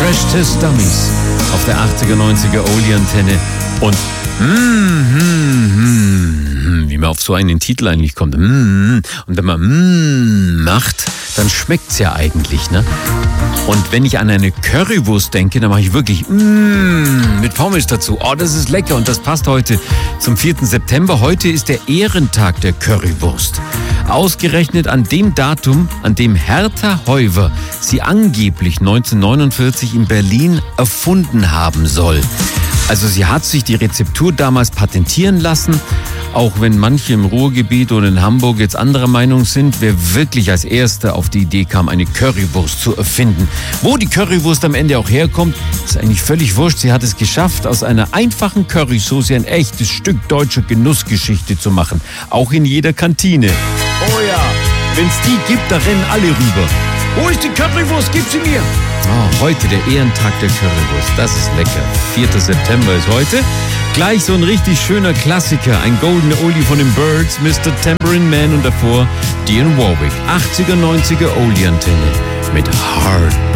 Crash Test Dummies auf der 80er, 90er Oldie-Antenne. Und wie man auf so einen Titel eigentlich kommt. Und wenn man macht, dann schmeckt's ja eigentlich, ne? Und wenn ich an eine Currywurst denke, dann mache ich wirklich mit Pommes dazu. Oh, das ist lecker und das passt heute zum 4. September. Heute ist der Ehrentag der Currywurst. Ausgerechnet an dem Datum, an dem Hertha Heuwer sie angeblich 1949 in Berlin erfunden haben soll. Also sie hat sich die Rezeptur damals patentieren lassen, auch wenn manche im Ruhrgebiet oder in Hamburg jetzt anderer Meinung sind, wer wirklich als Erster auf die Idee kam, eine Currywurst zu erfinden. Wo die Currywurst am Ende auch herkommt, ist eigentlich völlig wurscht. Sie hat es geschafft, aus einer einfachen Currysoße ein echtes Stück deutscher Genussgeschichte zu machen. Auch in jeder Kantine. Oh ja, wenn's die gibt, da rennen alle rüber. Wo ist die Currywurst? Gib sie mir! Oh, heute der Ehrentag der Currywurst. Das ist lecker. 4. September ist heute. Gleich so ein richtig schöner Klassiker. Ein goldener Oldie von den Byrds, Mr. Tambourine Man und davor Dionne Warwick. 80er, 90er Oldie-Antenne mit Heart.